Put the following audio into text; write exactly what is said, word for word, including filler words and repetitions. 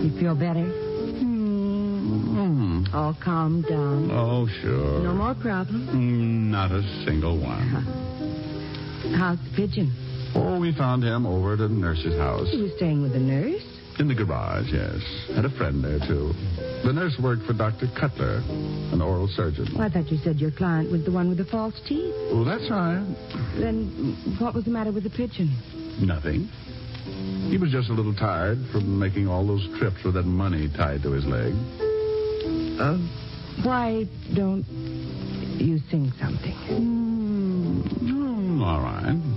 You feel better? Mm. All calmed down. Oh, sure. No more problems? Mm, not a single one. How's the pigeon? Oh, we found him over at a nurse's house. He was staying with a nurse? In the garage, yes. Had a friend there, too. The nurse worked for Doctor Cutler, an oral surgeon. Well, I thought you said your client was the one with the false teeth. Oh, that's right. Then what was the matter with the pigeon? Nothing. He was just a little tired from making all those trips with that money tied to his leg. Uh, why don't you sing something? Mm, all right.